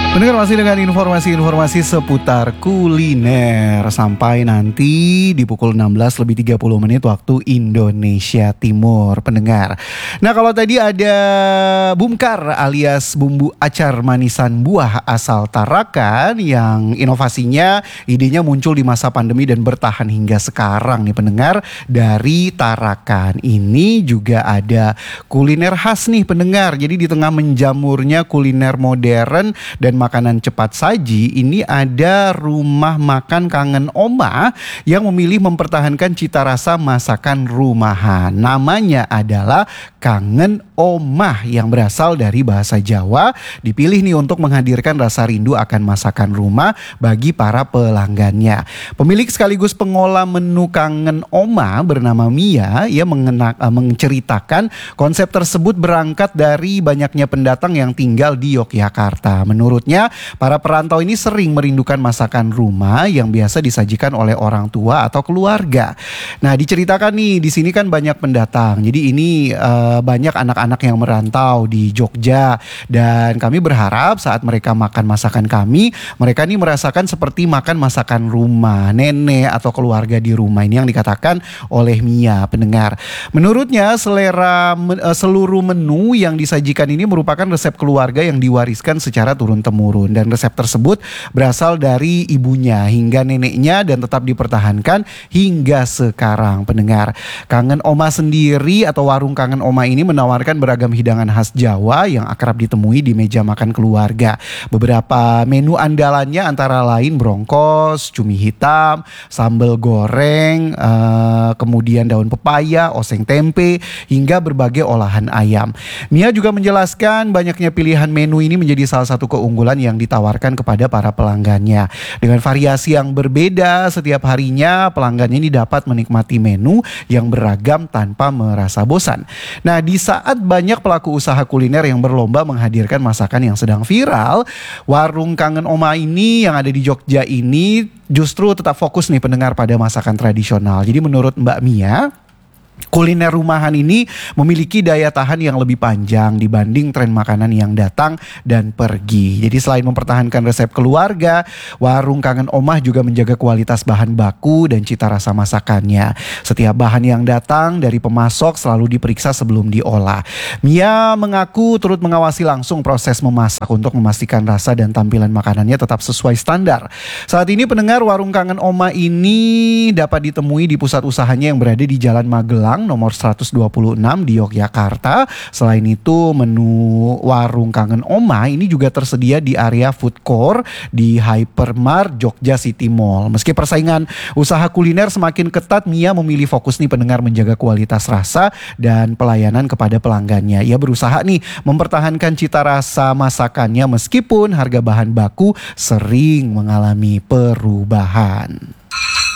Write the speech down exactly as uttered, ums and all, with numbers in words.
Pendengar masih dengan informasi-informasi seputar kuliner sampai nanti di pukul enam belas lebih tiga puluh menit waktu Indonesia Timur, pendengar. Nah, kalau tadi ada Bumkar alias bumbu acar manisan buah asal Tarakan yang inovasinya, idenya muncul di masa pandemi dan bertahan hingga sekarang nih pendengar. Dari Tarakan ini juga ada kuliner khas nih pendengar. Jadi di tengah menjamurnya kuliner modern dan makanan cepat saji, ini ada rumah makan Kangen Oma yang memilih mempertahankan cita rasa masakan rumahan. Namanya adalah Kangen Omah yang berasal dari bahasa Jawa, dipilih nih untuk menghadirkan rasa rindu akan masakan rumah bagi para pelanggannya. Pemilik sekaligus pengolah menu Kangen Oma bernama Mia, ia mengenak, uh, menceritakan konsep tersebut berangkat dari banyaknya pendatang yang tinggal di Yogyakarta. Menurutnya, para perantau ini sering merindukan masakan rumah yang biasa disajikan oleh orang tua atau keluarga. Nah, diceritakan nih, di sini kan banyak pendatang. Jadi ini uh, banyak anak-anak yang merantau di Jogja, dan kami berharap saat mereka makan masakan kami, mereka nih merasakan seperti makan masakan rumah nenek atau keluarga di rumah. Ini yang dikatakan oleh Mia, pendengar. Menurutnya selera men, uh, seluruh menu yang disajikan ini merupakan resep keluarga yang diwariskan secara turun-temurun, dan resep tersebut berasal dari ibunya hingga neneknya dan tetap dipertahankan hingga sekarang, pendengar. Kangen Oma sendiri atau warung Kangen Oma ini menawarkan beragam hidangan khas Jawa yang akrab ditemui di meja makan keluarga. Beberapa menu andalannya antara lain brongkos, cumi hitam, sambal goreng, uh, kemudian daun pepaya, oseng tempe, hingga berbagai olahan ayam. Mia juga menjelaskan banyaknya pilihan menu ini menjadi salah satu keunggulan yang ditawarkan kepada para pelanggannya. Dengan variasi yang berbeda setiap harinya, pelanggannya ini dapat menikmati menu yang beragam tanpa merasa bosan. Nah, di saat banyak pelaku usaha kuliner yang berlomba menghadirkan masakan yang sedang viral, warung Kangen Oma ini yang ada di Jogja ini justru tetap fokus nih pendengar pada masakan tradisional. Jadi menurut Mbak Mia, kuliner rumahan ini memiliki daya tahan yang lebih panjang dibanding tren makanan yang datang dan pergi. Jadi selain mempertahankan resep keluarga, warung Kangen Omah juga menjaga kualitas bahan baku dan cita rasa masakannya. Setiap bahan yang datang dari pemasok selalu diperiksa sebelum diolah. Mia mengaku turut mengawasi langsung proses memasak untuk memastikan rasa dan tampilan makanannya tetap sesuai standar. Saat ini pendengar, warung Kangen Omah ini dapat ditemui di pusat usahanya yang berada di Jalan Magelang nomor seratus dua puluh enam di Yogyakarta. Selain itu, menu warung Kangen Oma ini juga tersedia di area food court di Hypermart Jogja City Mall. Meski persaingan usaha kuliner semakin ketat, Mia memilih fokus nih pendengar menjaga kualitas rasa dan pelayanan kepada pelanggannya. Ia berusaha nih mempertahankan cita rasa masakannya meskipun harga bahan baku sering mengalami perubahan.